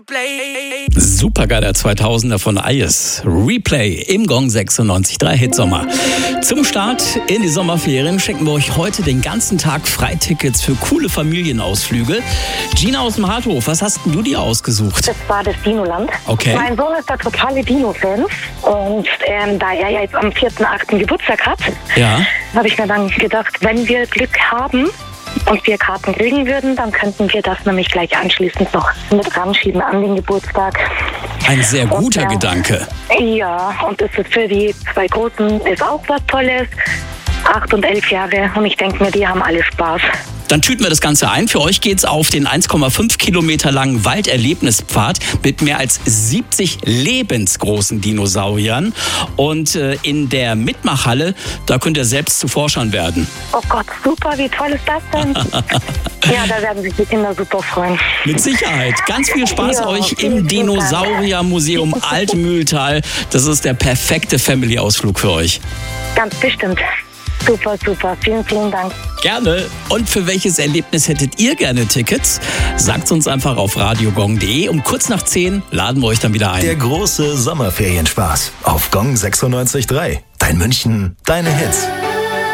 Supergeiler 2000er von Ayes. Replay im Gong 96.3 Hitsommer. Zum Start in die Sommerferien schenken wir euch heute den ganzen Tag Freitickets für coole Familienausflüge. Gina aus dem Harthof, was hast denn du dir ausgesucht? Das war das Dinoland. Okay. Mein Sohn ist der totale Dino-Fan. Und da er ja jetzt am 4.8. Geburtstag hat, habe ich mir dann gedacht, wenn wir Glück haben und wir Karten kriegen würden, dann könnten wir das nämlich gleich anschließend noch mit ranschieben an den Geburtstag. Ein sehr guter Gedanke. Ja, und das ist für die zwei Großen ist auch was Tolles. 8 und 11 Jahre. Und ich denke mir, die haben alle Spaß. Dann tüten wir das Ganze ein. Für euch geht's auf den 1,5 Kilometer langen Walderlebnispfad mit mehr als 70 lebensgroßen Dinosauriern. Und in der Mitmachhalle, da könnt ihr selbst zu Forschern werden. Oh Gott, super, wie toll ist das denn? Ja, da werden sich die Kinder super freuen. Mit Sicherheit. Ganz viel Spaß euch im Dinosauriermuseum Altmühltal. Das ist der perfekte Family-Ausflug für euch. Ganz bestimmt. Super, super. Vielen, vielen Dank. Gerne. Und für welches Erlebnis hättet ihr gerne Tickets? Sagt's uns einfach auf radiogong.de. Um kurz nach 10 laden wir euch dann wieder ein. Der große Sommerferienspaß auf Gong 96.3. Dein München, deine Hits.